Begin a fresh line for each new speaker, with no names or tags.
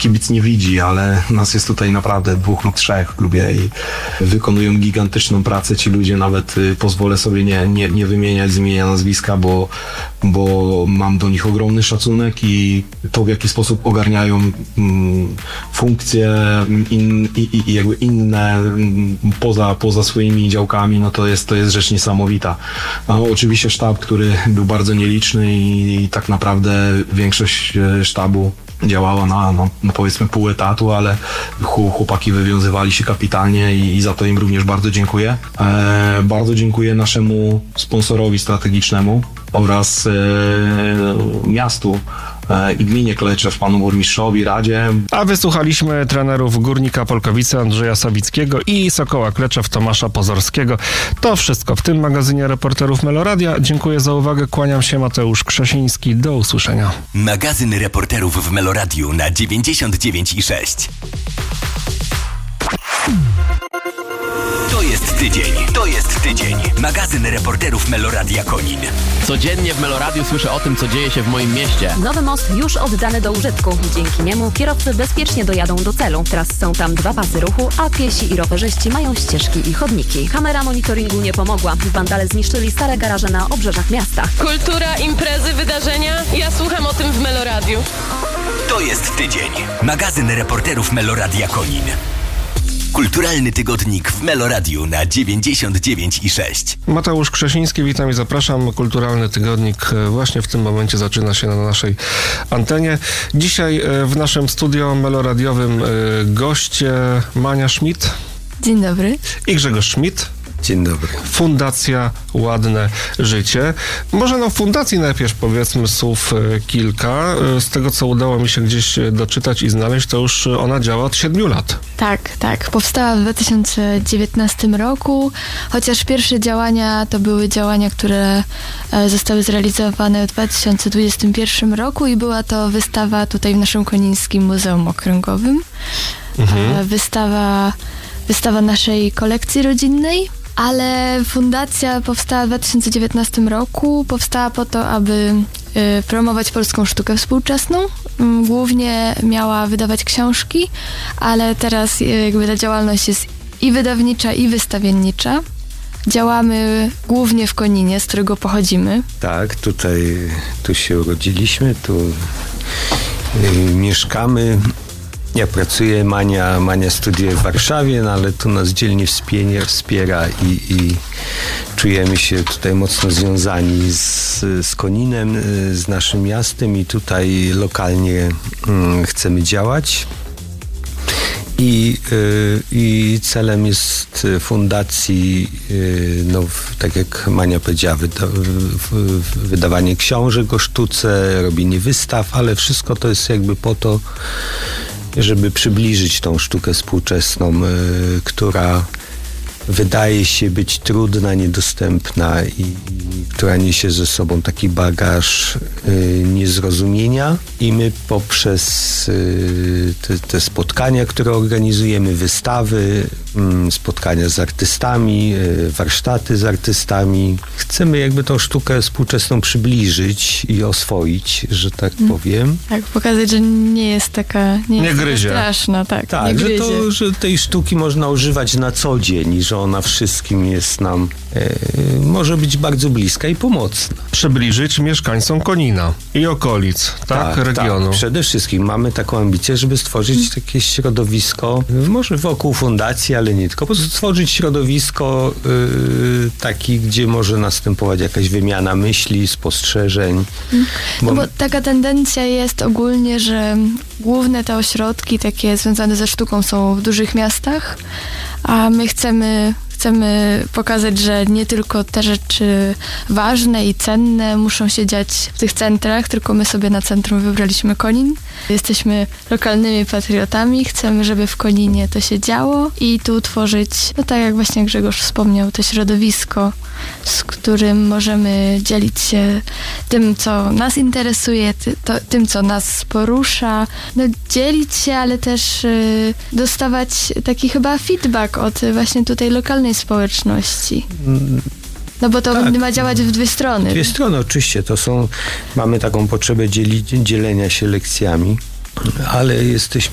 kibic nie widzi, ale nas jest tutaj naprawdę 2 lub 3 w klubie i wykonują gigantyczną pracę. Ci ludzie, nawet pozwolę sobie nie wymieniać z imienia, nazwiska, bo mam do nich ogromny szacunek i to, w jaki sposób ogarniają funkcje i jakby inne poza swoimi działkami, no to jest rzecz niesamowita. No, oczywiście sztab, który był bardzo nieliczny i tak naprawdę większość sztabu działała na powiedzmy pół etatu, ale chłopaki wywiązywali się kapitalnie i za to im również bardzo dziękuję. Bardzo dziękuję naszemu sponsorowi strategicznemu oraz miastu i gminie Kleczew, panu burmistrzowi, radzie.
A wysłuchaliśmy trenerów Górnika Polkowice Andrzeja Sawickiego i Sokoła Kleczew Tomasza Pozorskiego. To wszystko w tym magazynie Reporterów Meloradia. Dziękuję za uwagę, kłaniam się, Mateusz Krzesiński. Do usłyszenia.
Magazyn Reporterów w Meloradiu na 99,6. To jest tydzień. Magazyn Reporterów Meloradia Konin.
Codziennie w Meloradiu słyszę o tym, co dzieje się w moim mieście.
Nowy most już oddany do użytku. Dzięki niemu kierowcy bezpiecznie dojadą do celu. Teraz są tam 2 pasy ruchu, a piesi i rowerzyści mają ścieżki i chodniki. Kamera monitoringu nie pomogła. Wandale zniszczyli stare garaże na obrzeżach miasta.
Kultura, imprezy, wydarzenia. Ja słucham o tym w Meloradiu.
To jest tydzień. Magazyn Reporterów Meloradia Konin. Kulturalny tygodnik w Meloradiu na 99,6.
Mateusz Krzesiński, witam i zapraszam. Kulturalny tygodnik właśnie w tym momencie zaczyna się na naszej antenie. Dzisiaj w naszym studio meloradiowym goście Mania Schmidt.
Dzień dobry.
I Grzegorz Schmidt.
Dzień dobry.
Fundacja Ładne Życie. Może fundacji najpierw powiedzmy słów kilka. Z tego, co udało mi się gdzieś doczytać i znaleźć, to już ona działa od 7 lat.
Tak. Powstała w 2019 roku, chociaż pierwsze działania to były działania, które zostały zrealizowane w 2021 roku i była to wystawa tutaj w naszym Konińskim Muzeum Okręgowym. Wystawa naszej kolekcji rodzinnej. Ale fundacja powstała w 2019 roku. Powstała po to, aby promować polską sztukę współczesną. Głównie miała wydawać książki, ale teraz jakby ta działalność jest i wydawnicza, i wystawiennicza. Działamy głównie w Koninie, z którego pochodzimy.
Tak, tu się urodziliśmy, tu mieszkamy. Ja pracuję, Mania studiuje w Warszawie, no ale tu nas dzielnie wspiera i czujemy się tutaj mocno związani z Koninem, z naszym miastem i tutaj lokalnie chcemy działać. I celem jest fundacji, tak jak Mania powiedziała, wydawanie książek o sztuce, robienie wystaw, ale wszystko to jest jakby po to, żeby przybliżyć tą sztukę współczesną, która wydaje się być trudna, niedostępna i która niesie ze sobą taki bagaż niezrozumienia i my poprzez te spotkania, które organizujemy, wystawy, spotkania z artystami, warsztaty z artystami, chcemy jakby tą sztukę współczesną przybliżyć i oswoić, że tak powiem.
Tak, pokazać, że nie jest taka
nie gryzie.
Straszna, tak
że tej sztuki można używać na co dzień i że ona wszystkim jest nam, może być bardzo bliska i pomocna.
Przybliżyć mieszkańcom Konina i okolic, regionu.
Tak. Przede wszystkim mamy taką ambicję, żeby stworzyć takie środowisko, może wokół fundacji, ale nie tylko, po prostu stworzyć środowisko taki, gdzie może następować jakaś wymiana myśli, spostrzeżeń.
Bo taka tendencja jest ogólnie, że główne te ośrodki takie związane ze sztuką są w dużych miastach, a my chcemy pokazać, że nie tylko te rzeczy ważne i cenne muszą się dziać w tych centrach, tylko my sobie na centrum wybraliśmy Konin. Jesteśmy lokalnymi patriotami, chcemy, żeby w Koninie to się działo i tu tworzyć, tak jak właśnie Grzegorz wspomniał, to środowisko, z którym możemy dzielić się tym, co nas interesuje, tym, co nas porusza, dzielić się, ale też dostawać taki chyba feedback od właśnie tutaj lokalnej społeczności. Bo to ma działać w dwie strony.
Dwie strony, oczywiście. Mamy taką potrzebę dzielenia się lekcjami, ale jesteśmy